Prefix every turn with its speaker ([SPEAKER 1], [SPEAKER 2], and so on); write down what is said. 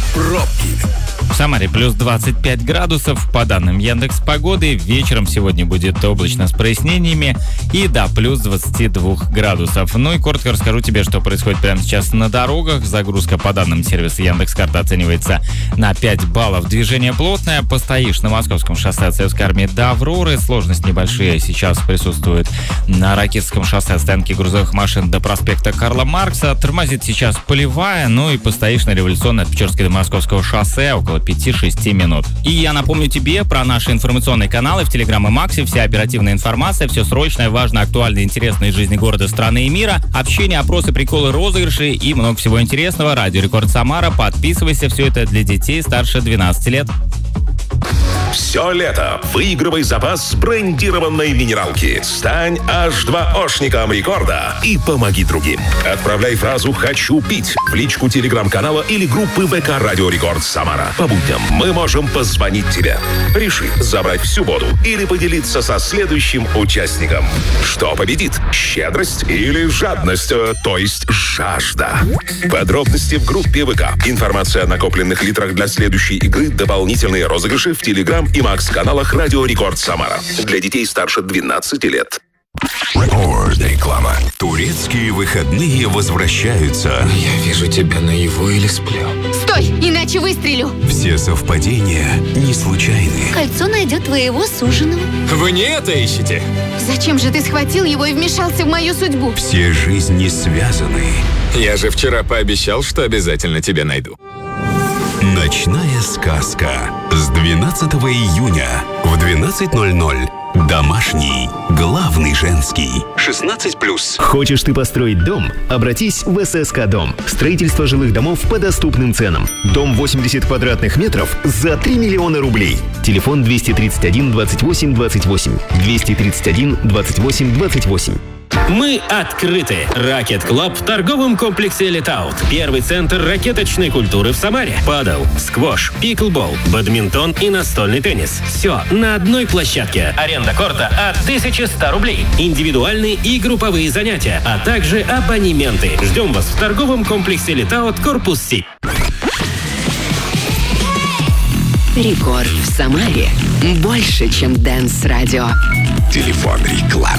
[SPEAKER 1] Пробки.
[SPEAKER 2] В Самаре плюс 25 градусов. По данным Яндекс.Погоды, вечером сегодня будет облачно с прояснениями и до плюс 22 градусов. Ну и коротко расскажу тебе, что происходит прямо сейчас на дорогах. Загрузка по данным сервиса Яндекс.Карта оценивается на 5 баллов. Движение плотное. Постоишь на Московском шоссе от Советской Армии до Авроры. Сложность небольшие сейчас присутствует на Ракитском шоссе от стоянки грузовых машин до проспекта Карла Маркса. Тормозит сейчас Полевая. Ну и постоишь на Революционной от Печорской до Московского шоссе около 5-6 минут. И я напомню тебе про наши информационные каналы в Телеграм и Максе. Вся оперативная информация, все срочное, важное, актуальное, интересное из жизни города, страны и мира. Общение, опросы, приколы, розыгрыши и много всего интересного. Радио Рекорд Самара. Подписывайся. Все это для детей старше 12 лет.
[SPEAKER 1] Все лето выигрывай запас брендированной минералки. Стань H2-ошником рекорда и помоги другим. Отправляй фразу «Хочу пить» в личку телеграм-канала или группы ВК Радио Рекорд Самара. По будням мы можем позвонить тебе. Реши забрать всю воду или поделиться со следующим участником. Что победит? Щедрость или жадность? То есть жажда. Подробности в группе ВК. Информация о накопленных литрах для следующей игры, дополнительные розыгрыши в Телеграм и Макс-каналах Радио Рекорд Самара. Для детей старше 12 лет.
[SPEAKER 3] Реклама. Турецкие выходные возвращаются.
[SPEAKER 4] Я вижу тебя наяву или сплю.
[SPEAKER 5] Стой, иначе выстрелю.
[SPEAKER 3] Все совпадения не случайны.
[SPEAKER 5] Кольцо найдет твоего суженого.
[SPEAKER 4] Вы не это ищете?
[SPEAKER 5] Зачем же ты схватил его и вмешался в мою судьбу?
[SPEAKER 3] Все жизни связаны.
[SPEAKER 4] Я же вчера пообещал, что обязательно тебя найду.
[SPEAKER 3] Ночная сказка. С 12 июня в 12:00. Домашний, главный женский. 16+.
[SPEAKER 6] Хочешь ты построить дом? Обратись в ССК Дом. Строительство жилых домов по доступным ценам. Дом 80 квадратных метров за 3 миллиона рублей. Телефон 231 28 28. 231 28 28.
[SPEAKER 7] Мы открыты. Ракет Клаб в торговом комплексе Летаут. Первый центр ракеточной культуры в Самаре. Падл, сквош, пиклбол, бадминтон и настольный теннис. Все на одной площадке. Аренда корта от 1100 рублей. Индивидуальные и групповые занятия, а также абонементы. Ждем вас в торговом комплексе Летаут, корпус Си.
[SPEAKER 8] Рекорд в Самаре. Больше, чем Дэнс Радио.
[SPEAKER 3] Телефон рекламы.